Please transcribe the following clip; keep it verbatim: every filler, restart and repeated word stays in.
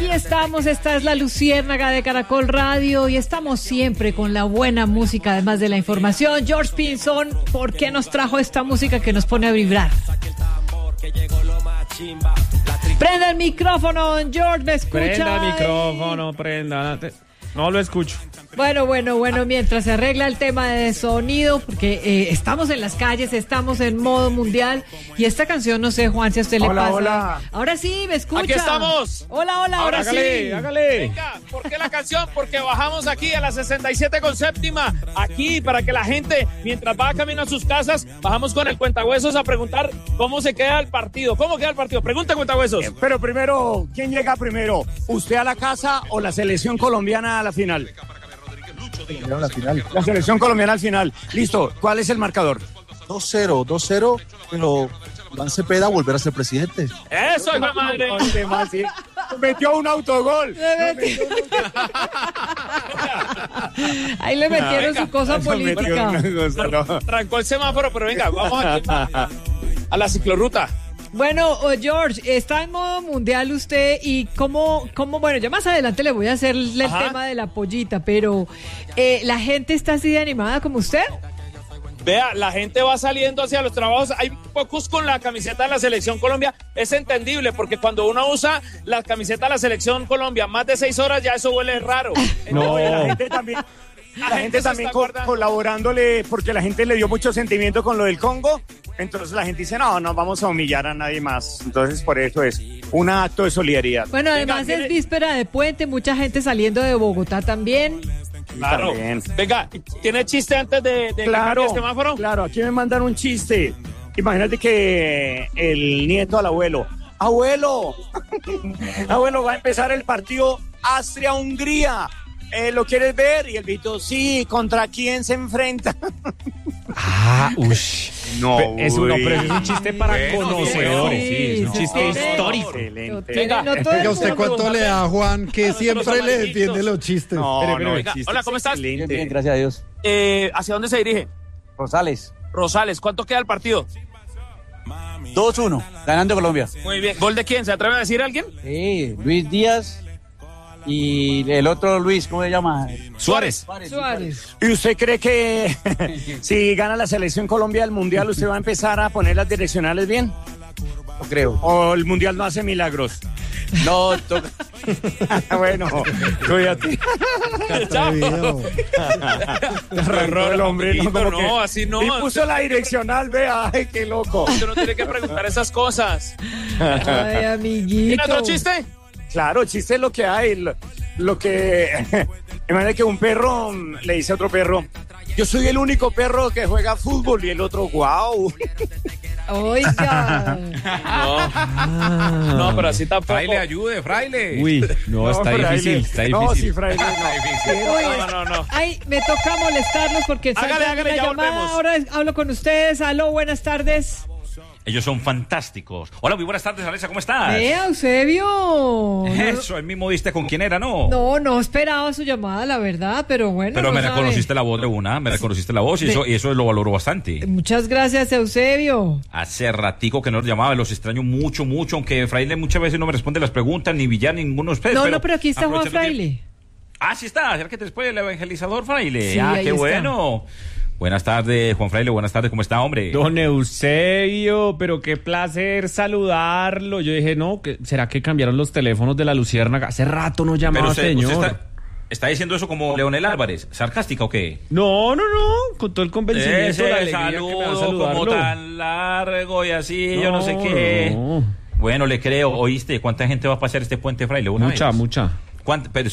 aquí estamos, esta es la Luciérnaga de Caracol Radio y estamos siempre con la buena música, además de la información. George Pinzón, ¿por qué nos trajo esta música que nos pone a vibrar? Prenda el micrófono, George, ¿me escucha? Prenda el micrófono, prenda. No lo escucho. Bueno, bueno, bueno, mientras se arregla el tema de sonido, porque eh, estamos en las calles, estamos en modo mundial, y esta canción, no sé, Juan, si a usted le hola, pasa. Hola, Ahora sí, ¿me escucha? Aquí estamos. Hola, hola, ahora, ahora hágale, sí. Hágale, Venga, ¿por qué la canción? Porque bajamos aquí a la sesenta y siete con séptima, aquí para que la gente, mientras va camino a sus casas, bajamos con el Cuentahuesos a preguntar cómo se queda el partido. ¿Cómo queda el partido? Pregunta, Cuentahuesos. Eh, pero primero, ¿quién llega primero? ¿Usted a la casa o la selección colombiana a la final? La final. La selección colombiana al final. Listo, ¿cuál es el marcador? dos cero, dos cero, pero Iván Cepeda volverá a ser presidente. Eso, hijo de madre. Demás, sí. Metió un autogol. Le meti- Ahí le metieron venga, su cosa Eso metió política. una cosa, no. Trancó el semáforo, pero venga, vamos aquí a, a la ciclorruta. Bueno, oh, George, está en modo mundial usted y cómo, cómo, bueno, ya más adelante le voy a hacer el Ajá. tema de la pollita, pero eh, ¿la gente está así de animada como usted? Vea, la gente va saliendo hacia los trabajos. Hay pocos con la camiseta de la Selección Colombia. Es entendible, porque cuando uno usa la camiseta de la Selección Colombia más de seis horas, ya eso huele raro. No, y la No. gente también, la gente se también está co- guardando. colaborándole, porque la gente le dio mucho sentimiento con lo del Congo. Entonces la gente dice, no, no vamos a humillar a nadie más. Entonces por eso es un acto de solidaridad. Bueno, Venga, además ¿tiene- es víspera de puente, mucha gente saliendo de Bogotá también. Claro. También. Venga, ¿tiene chiste antes de, de que Claro, cambie el semáforo? claro, aquí me mandan un chiste. Imagínate que el nieto al abuelo, abuelo, abuelo, va a empezar el partido Austria-Hungría. Eh, ¿Lo quieres ver? Y el viejito, sí, ¿contra quién se enfrenta? Ah, ush. No, Es un, no, uy. pero es un chiste para Bueno, conocedores, sí, sí, es un sí, chiste sí. histórico. Excelente. Venga, No todo el Oiga, ¿usted mundo- cuánto le da a Juan que nosotros siempre somos le listos. defiende los chistes? No, Espere, no, espere, el venga. chiste Hola, es ¿cómo estás? excelente. Bien, bien, gracias a Dios. Eh, ¿Hacia dónde se dirige? Rosales, Rosales, ¿cuánto queda el partido? dos uno, ganando Colombia. Muy bien. ¿Gol de quién? ¿Se atreve a decir alguien? Sí, Luis Díaz y el otro Luis, ¿cómo se llama? Suárez. Suárez. ¿Y usted cree que si gana la selección Colombia el mundial, usted va a empezar a poner las direccionales bien? No creo. ¿O el mundial no hace milagros? No, toca. Bueno, cuídate. Atrevido. Arrancó el hombre, ¿no? Pero Como no, que- así no. Y puso la direccional, vea, ay, qué loco. Usted no tiene que preguntar esas cosas. Ay, amiguito. ¿Tiene otro chiste? Claro, chiste es lo que hay, lo, lo que... Imagínate que un perro mm, le dice a otro perro, yo soy el único perro que juega fútbol, y el otro, wow. Oiga. No. No, pero así tampoco. Fraile, ayude, fraile. Uy, no, está fraile. difícil, está No, difícil. sí, fraile, no. Uy, No, no, no. ay, me toca molestarlos porque Hágale, salta hágale, una ya llamada. volvemos. Ahora hablo con ustedes. Aló, buenas tardes. Ellos son fantásticos. Hola, muy buenas tardes, Alessa, ¿cómo estás? Vea, Eusebio. Eso, el mismo diste con quién era, ¿no? No, no esperaba su llamada, la verdad, pero bueno. Pero no me sabe. reconociste la voz de una, me reconociste la voz y De- eso, y eso lo valoro bastante. Muchas gracias, Eusebio. Hace ratico que no los llamaba, los extraño mucho, mucho, aunque Fraile muchas veces no me responde las preguntas, ni Villar, ni ninguno de ustedes. No, no, pero aquí está Juan aprovechando que- Fraile. Ah, sí está, ¿será que te después el evangelizador Fraile? Sí, ah, ahí qué está. bueno. Buenas tardes, Juan Fraile, buenas tardes, ¿cómo está, hombre? Don Eusebio, pero qué placer saludarlo. Yo dije, no, ¿qué- ¿será que cambiaron los teléfonos de la Luciérnaga? Hace rato no pero llamaba, usted, señor. usted está, está diciendo eso como Leonel Álvarez, ¿sarcástica o qué? No, no, no, con todo el convencimiento, la Ese alegría que me da saludo saludarlo. como tan largo y así, yo no sé No, qué. no. Bueno, le creo. ¿Oíste cuánta gente va a pasar este puente, Fraile? Una Mucha, vez? mucha. ¿Cuánta- pero